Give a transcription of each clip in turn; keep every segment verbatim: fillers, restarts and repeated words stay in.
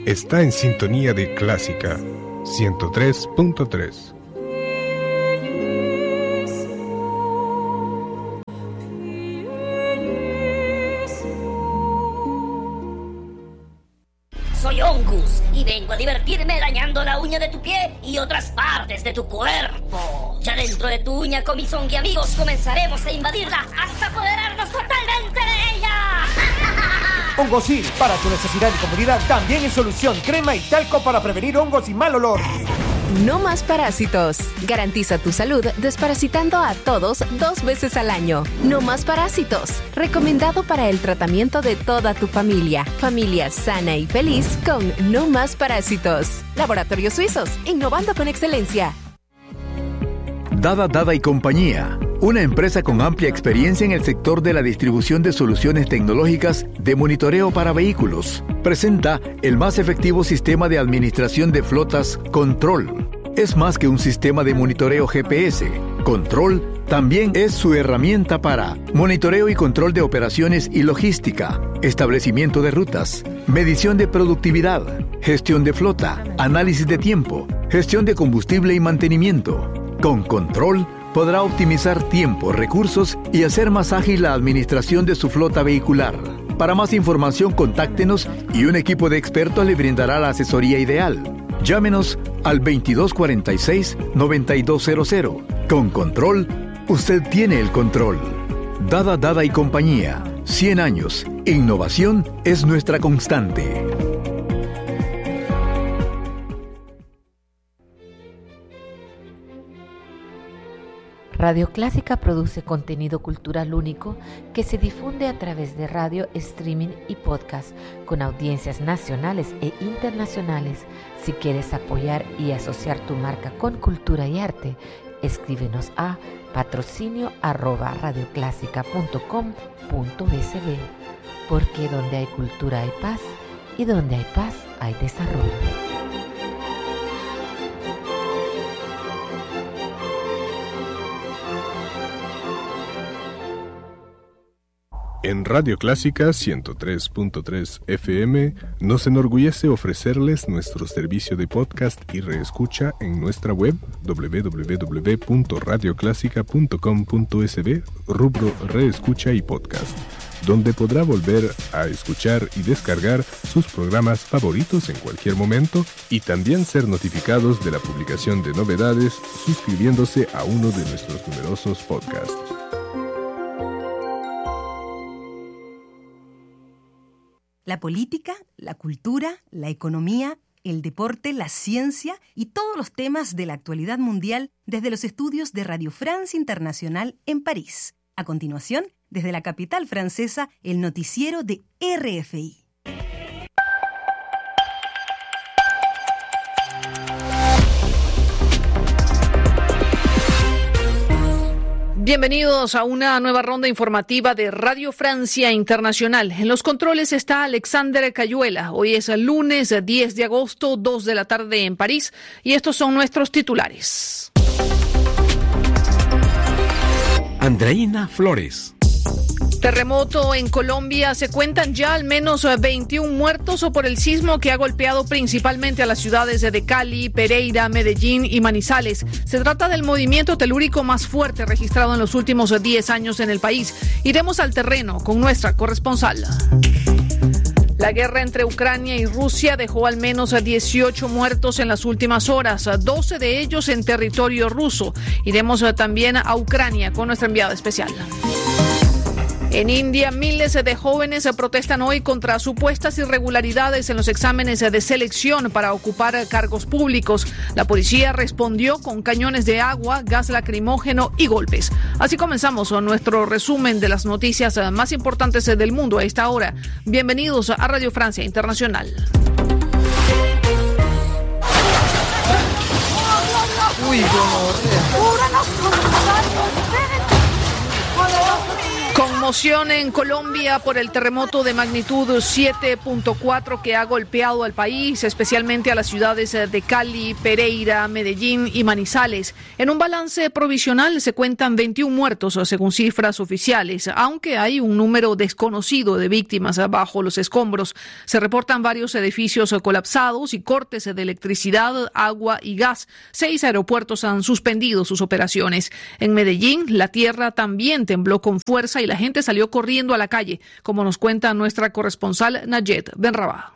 está en sintonía de Clásica ciento tres punto tres. Soy Ongus y vengo a divertirme dañando la uña de tu pie y otras partes de tu cuerpo. Ya dentro de tu uña, con mis zombie amigos, comenzaremos a invadirla hasta apoderarnos totalmente de ella. Hongosil, para tu necesidad y comodidad, también en solución, crema y talco para prevenir hongos y mal olor. No más parásitos. Garantiza tu salud desparasitando a todos dos veces al año. No más parásitos. Recomendado para el tratamiento de toda tu familia. Familia sana y feliz con No más parásitos. Laboratorios Suizos, innovando con excelencia. Dada Dada y Compañía, una empresa con amplia experiencia en el sector de la distribución de soluciones tecnológicas de monitoreo para vehículos, presenta el más efectivo sistema de administración de flotas, Control. Es más que un sistema de monitoreo G P S. Control también es su herramienta para monitoreo y control de operaciones y logística, establecimiento de rutas, medición de productividad, gestión de flota, análisis de tiempo, gestión de combustible y mantenimiento. Con Control podrá optimizar tiempo, recursos y hacer más ágil la administración de su flota vehicular. Para más información, contáctenos y un equipo de expertos le brindará la asesoría ideal. Llámenos al veintidós cuarenta y seis, noventa y dos cero cero. Con Control, usted tiene el control. Dada Dada y Compañía. cien años. Innovación es nuestra constante. Radio Clásica produce contenido cultural único que se difunde a través de radio, streaming y podcast con audiencias nacionales e internacionales. Si quieres apoyar y asociar tu marca con cultura y arte, escríbenos a patrocinio arroba radioclásica punto com punto es be, porque donde hay cultura hay paz y donde hay paz hay desarrollo. En Radio Clásica ciento tres punto tres F M nos enorgullece ofrecerles nuestro servicio de podcast y reescucha en nuestra web doble u doble u doble u punto radioclásica punto com punto es be, rubro Reescucha y Podcast, donde podrá volver a escuchar y descargar sus programas favoritos en cualquier momento y también ser notificados de la publicación de novedades suscribiéndose a uno de nuestros numerosos podcasts. La política, la cultura, la economía, el deporte, la ciencia y todos los temas de la actualidad mundial desde los estudios de Radio France Internacional en París. A continuación, desde la capital francesa, el noticiero de R F I. Bienvenidos a una nueva ronda informativa de Radio Francia Internacional. En los controles está Alexander Cayuela. Hoy es el lunes diez de agosto, dos de la tarde en París, y estos son nuestros titulares. Andreina Flores. Terremoto en Colombia. Se cuentan ya al menos veintiún muertos por el sismo que ha golpeado principalmente a las ciudades de Cali, Pereira, Medellín y Manizales. Se trata del movimiento telúrico más fuerte registrado en los últimos diez años en el país. Iremos al terreno con nuestra corresponsal. La guerra entre Ucrania y Rusia dejó al menos dieciocho muertos en las últimas horas, doce de ellos en territorio ruso. Iremos también a Ucrania con nuestra enviada especial. En India, miles de jóvenes protestan hoy contra supuestas irregularidades en los exámenes de selección para ocupar cargos públicos. La policía respondió con cañones de agua, gas lacrimógeno y golpes. Así comenzamos nuestro resumen de las noticias más importantes del mundo a esta hora. Bienvenidos a Radio Francia Internacional. Uy, Conmoción en Colombia por el terremoto de magnitud siete punto cuatro que ha golpeado al país, especialmente a las ciudades de Cali, Pereira, Medellín y Manizales. En un balance provisional se cuentan veintiún muertos, según cifras oficiales, aunque hay un número desconocido de víctimas bajo los escombros. Se reportan varios edificios colapsados y cortes de electricidad, agua y gas. Seis aeropuertos han suspendido sus operaciones. En Medellín, la tierra también tembló con fuerza y la gente salió corriendo a la calle, como nos cuenta nuestra corresponsal Nayet Benrabah.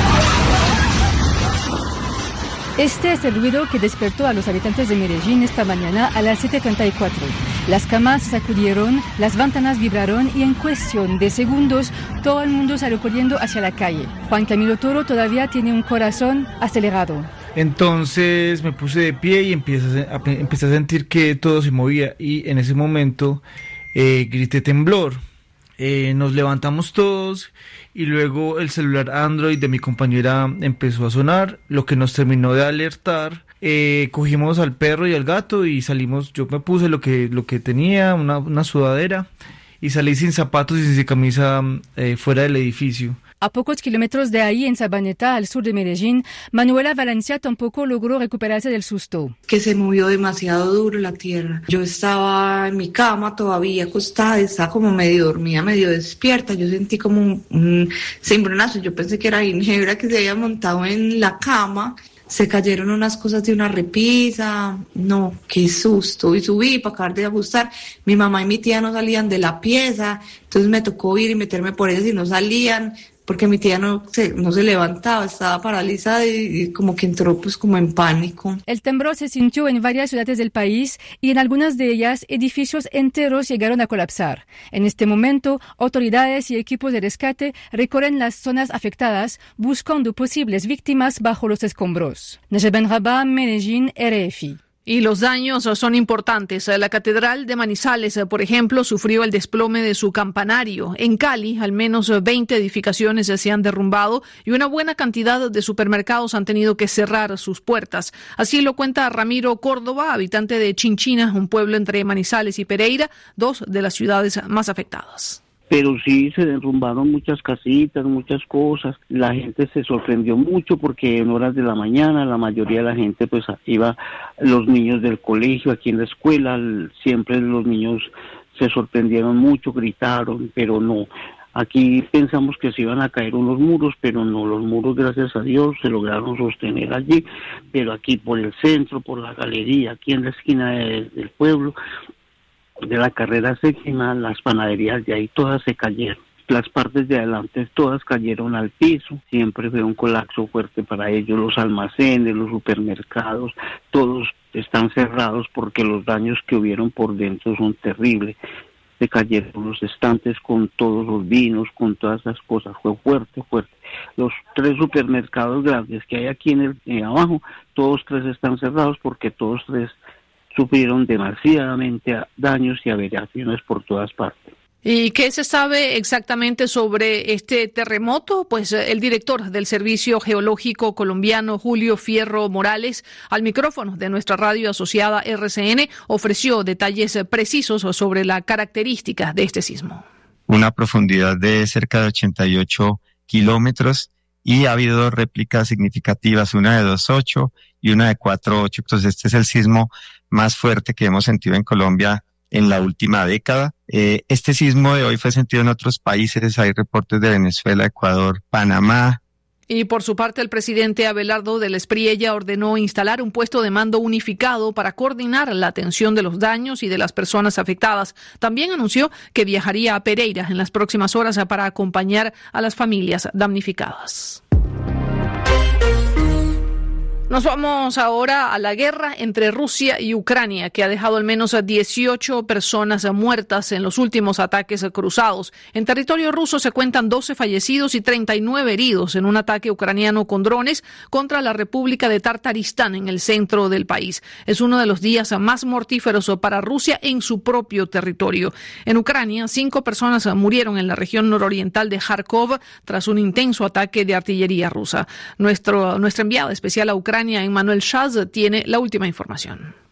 Este es el ruido que despertó a los habitantes de Medellín esta mañana a las siete treinta y cuatro. Las camas se sacudieron, las ventanas vibraron y en cuestión de segundos todo el mundo salió corriendo hacia la calle. Juan Camilo Toro todavía tiene un corazón acelerado. Entonces me puse de pie y empecé a, empecé a sentir que todo se movía y en ese momento eh, grité temblor. Eh, nos levantamos todos y luego el celular Android de mi compañera empezó a sonar, lo que nos terminó de alertar. Eh, cogimos al perro y al gato y salimos. Yo me puse lo que lo que tenía, una, una sudadera, y salí sin zapatos y sin camisa eh, fuera del edificio. A pocos kilómetros de ahí, en Sabaneta, al sur de Medellín, Manuela Valencia tampoco logró recuperarse del susto. Que se movió demasiado duro la tierra. Yo estaba en mi cama todavía acostada, estaba como medio dormida, medio despierta. Yo sentí como un, un cimbronazo. Yo pensé que era Ginebra que se había montado en la cama. Se cayeron unas cosas de una repisa. No, qué susto. Y subí para acabar de ajustar. Mi mamá y mi tía no salían de la pieza. Entonces me tocó ir y meterme por ellas y no salían, porque mi tía no se, no se levantaba, estaba paralizada y, y como que entró pues como en pánico. El temblor se sintió en varias ciudades del país y en algunas de ellas edificios enteros llegaron a colapsar. En este momento, autoridades y equipos de rescate recorren las zonas afectadas buscando posibles víctimas bajo los escombros. Nayet Benrabah, Medellín, R F I. Y los daños son importantes. La Catedral de Manizales, por ejemplo, sufrió el desplome de su campanario. En Cali, al menos veinte edificaciones se han derrumbado y una buena cantidad de supermercados han tenido que cerrar sus puertas. Así lo cuenta Ramiro Córdoba, habitante de Chinchina, un pueblo entre Manizales y Pereira, dos de las ciudades más afectadas. Pero sí se derrumbaron muchas casitas, muchas cosas. La gente se sorprendió mucho porque en horas de la mañana la mayoría de la gente pues iba, los niños del colegio, aquí en la escuela, siempre los niños se sorprendieron mucho, gritaron, pero no. Aquí pensamos que se iban a caer unos muros, pero no, los muros, gracias a Dios, se lograron sostener allí, pero aquí por el centro, por la galería, aquí en la esquina de, del pueblo, de la carrera séptima, las panaderías de ahí todas se cayeron. Las partes de adelante todas cayeron al piso. Siempre fue un colapso fuerte para ellos. Los almacenes, los supermercados, todos están cerrados porque los daños que hubieron por dentro son terribles. Se cayeron los estantes con todos los vinos, con todas esas cosas. Fue fuerte, fuerte. Los tres supermercados grandes que hay aquí en el eh, abajo, todos tres están cerrados porque todos tres sufrieron demasiadamente daños y averiaciones por todas partes. ¿Y qué se sabe exactamente sobre este terremoto? Pues el director del Servicio Geológico Colombiano, Julio Fierro Morales, al micrófono de nuestra radio asociada R C N, ofreció detalles precisos sobre la característica de este sismo. Una profundidad de cerca de ochenta y ocho kilómetros y ha habido dos réplicas significativas, una de dos punto ocho y una de cuatro punto ocho. Entonces este es el sismo más fuerte que hemos sentido en Colombia en la última década. Eh, este sismo de hoy fue sentido en otros países, hay reportes de Venezuela, Ecuador, Panamá. Y por su parte, el presidente Abelardo del Espriella ordenó instalar un puesto de mando unificado para coordinar la atención de los daños y de las personas afectadas. También anunció que viajaría a Pereira en las próximas horas para acompañar a las familias damnificadas. Nos vamos ahora a la guerra entre Rusia y Ucrania, que ha dejado al menos a dieciocho personas muertas en los últimos ataques cruzados. En territorio ruso se cuentan doce fallecidos y treinta y nueve heridos en un ataque ucraniano con drones contra la República de Tartaristán en el centro del país. Es uno de los días más mortíferos para Rusia en su propio territorio. En Ucrania, cinco personas murieron en la región nororiental de Kharkov tras un intenso ataque de artillería rusa. Nuestro, nuestra enviada especial a Ucrania, Emmanuel Shaz, tiene la última información.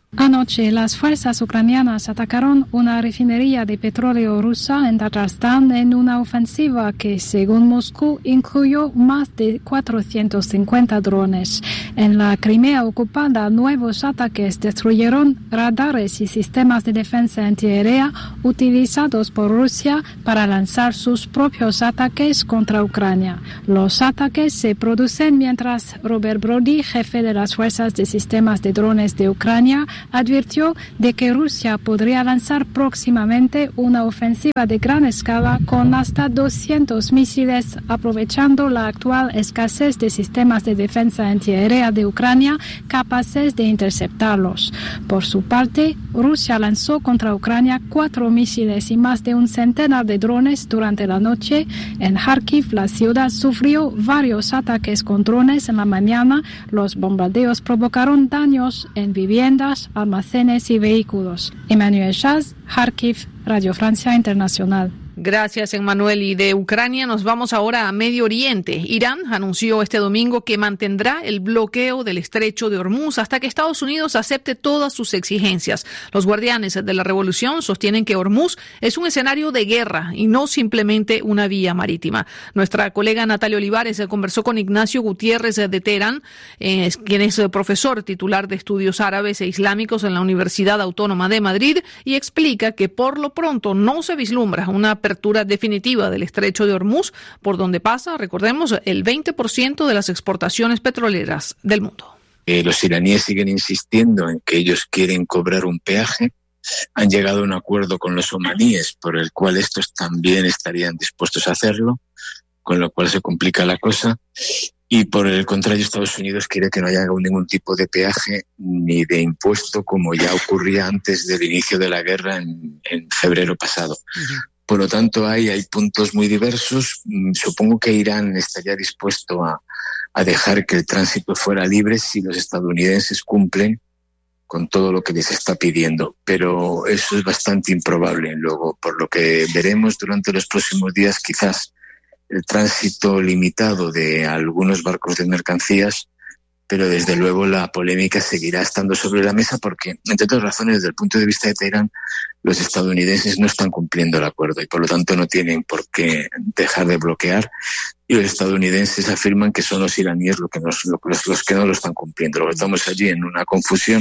Anoche, las fuerzas ucranianas atacaron una refinería de petróleo rusa en Tatarstan en una ofensiva que, según Moscú, incluyó más de cuatrocientos cincuenta drones. En la Crimea ocupada, nuevos ataques destruyeron radares y sistemas de defensa antiaérea utilizados por Rusia para lanzar sus propios ataques contra Ucrania. Los ataques se producen mientras Robert Brody, jefe de las fuerzas de sistemas de drones de Ucrania, advirtió de que Rusia podría lanzar próximamente una ofensiva de gran escala con hasta doscientos misiles, aprovechando la actual escasez de sistemas de defensa antiaérea de Ucrania capaces de interceptarlos. Por su parte, Rusia lanzó contra Ucrania cuatro misiles y más de un centenar de drones durante la noche. En Kharkiv, la ciudad sufrió varios ataques con drones en la mañana. Los bombardeos provocaron daños en viviendas, almacenes y vehículos. Emmanuel Chaz, Kharkiv, Radio Francia Internacional. Gracias, Emmanuel. Y de Ucrania nos vamos ahora a Medio Oriente. Irán anunció este domingo que mantendrá el bloqueo del estrecho de Hormuz hasta que Estados Unidos acepte todas sus exigencias. Los guardianes de la revolución sostienen que Hormuz es un escenario de guerra y no simplemente una vía marítima. Nuestra colega Natalia Olivares conversó con Ignacio Gutiérrez de Teherán, eh, quien es profesor titular de estudios árabes e islámicos en la Universidad Autónoma de Madrid, y explica que por lo pronto no se vislumbra una apertura definitiva del estrecho de Hormuz, por donde pasa, recordemos, el veinte por ciento de las exportaciones petroleras del mundo. Eh, los iraníes siguen insistiendo en que ellos quieren cobrar un peaje. Han llegado a un acuerdo con los omaníes por el cual estos también estarían dispuestos a hacerlo, con lo cual se complica la cosa. Y por el contrario, Estados Unidos quiere que no haya ningún tipo de peaje ni de impuesto, como ya ocurría antes del inicio de la guerra en, en febrero pasado. Uh-huh. Por lo tanto, hay, hay puntos muy diversos. Supongo que Irán estaría dispuesto a, a dejar que el tránsito fuera libre si los estadounidenses cumplen con todo lo que les está pidiendo. Pero eso es bastante improbable. Luego, por lo que veremos durante los próximos días, quizás el tránsito limitado de algunos barcos de mercancías, pero desde luego la polémica seguirá estando sobre la mesa porque, entre otras razones, desde el punto de vista de Teherán, los estadounidenses no están cumpliendo el acuerdo y por lo tanto no tienen por qué dejar de bloquear, y los estadounidenses afirman que son los iraníes los que, nos, los, los que no lo están cumpliendo. Luego estamos allí en una confusión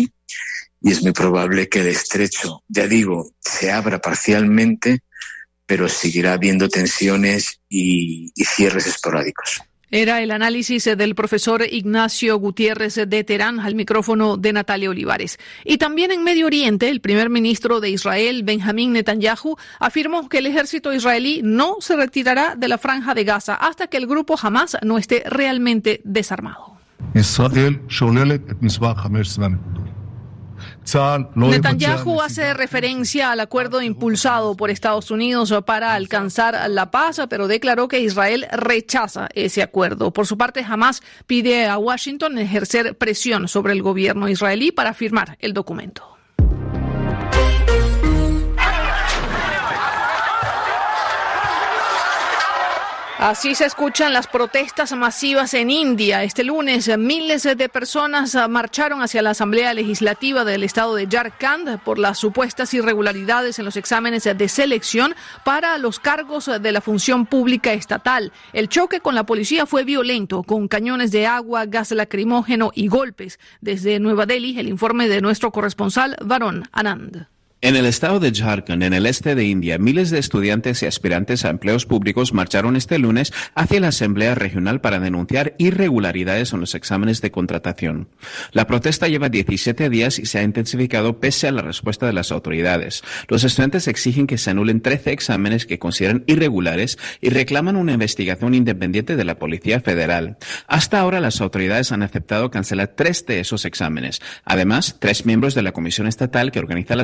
y es muy probable que el estrecho, ya digo, se abra parcialmente, pero seguirá habiendo tensiones y, y cierres esporádicos. Era el análisis del profesor Ignacio Gutiérrez de Teherán al micrófono de Natalia Olivares. Y también en Medio Oriente, el primer ministro de Israel, Benjamín Netanyahu, afirmó que el ejército israelí no se retirará de la Franja de Gaza hasta que el grupo Hamas no esté realmente desarmado. Israel Netanyahu hace referencia al acuerdo impulsado por Estados Unidos para alcanzar la paz, pero declaró que Israel rechaza ese acuerdo. Por su parte, Hamas pide a Washington ejercer presión sobre el gobierno israelí para firmar el documento. Así se escuchan las protestas masivas en India. Este lunes, miles de personas marcharon hacia la Asamblea Legislativa del estado de Jharkhand por las supuestas irregularidades en los exámenes de selección para los cargos de la función pública estatal. El choque con la policía fue violento, con cañones de agua, gas lacrimógeno y golpes. Desde Nueva Delhi, el informe de nuestro corresponsal, Varun Anand. En el estado de Jharkhand, en el este de India, miles de estudiantes y aspirantes a empleos públicos marcharon este lunes hacia la Asamblea Regional para denunciar irregularidades en los exámenes de contratación. La protesta lleva diecisiete días y se ha intensificado pese a la respuesta de las autoridades. Los estudiantes exigen que se anulen trece exámenes que consideran irregulares y reclaman una investigación independiente de la Policía Federal. Hasta ahora, las autoridades han aceptado cancelar tres de esos exámenes. Además, tres miembros de la Comisión Estatal que organiza las pruebas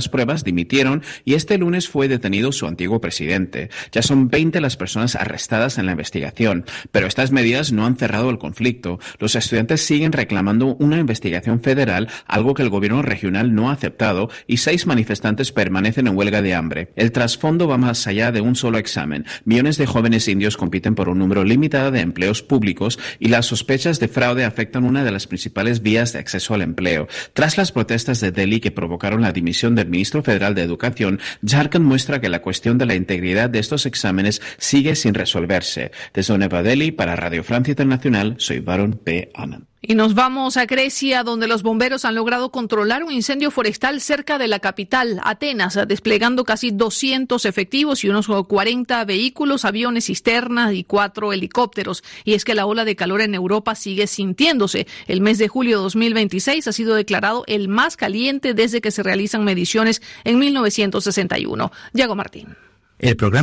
tropas dimitieron y este lunes fue detenido su antiguo presidente. Ya son veinte las personas arrestadas en la investigación, pero estas medidas no han cerrado el conflicto. Los estudiantes siguen reclamando una investigación federal, algo que el gobierno regional no ha aceptado, y seis manifestantes permanecen en huelga de hambre. El trasfondo va más allá de un solo examen. Millones de jóvenes indios compiten por un número limitado de empleos públicos y las sospechas de fraude afectan una de las principales vías de acceso al empleo. Tras las protestas de Delhi que provocaron la dimisión del ministro federal de Educación, Jharkhand muestra que la cuestión de la integridad de estos exámenes sigue sin resolverse. Desde Nueva Delhi, para Radio Francia Internacional, soy Varun P. Anand. Y nos vamos a Grecia, donde los bomberos han logrado controlar un incendio forestal cerca de la capital, Atenas, desplegando casi doscientos efectivos y unos cuarenta vehículos, aviones, cisternas y cuatro helicópteros. Y es que la ola de calor en Europa sigue sintiéndose. El mes de julio de dos mil veintiséis ha sido declarado el más caliente desde que se realizan mediciones en mil novecientos sesenta y uno. Yago Martín. El programa